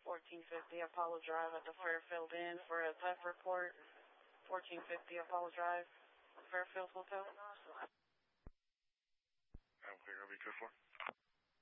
1450 Apollo Drive at the Fairfield Inn for a theft report. 1450 Apollo Drive, Fairfield Hotel. I'm clear, I'll be 2-4.